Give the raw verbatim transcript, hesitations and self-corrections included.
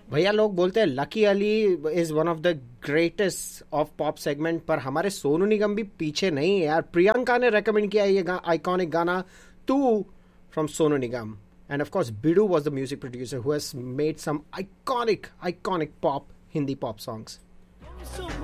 भैया लोग बोलते हैं lucky Ali is one of the greatest of pop segment, पर हमारे सोनू निगम भी पीछे नहीं है यार. प्रियंका ने रेकमेंड किया ये आइकॉनिक गाना तू from Sonu Nigam. End of course बिडू was the music producer who has made some iconic iconic pop Hindi pop songs.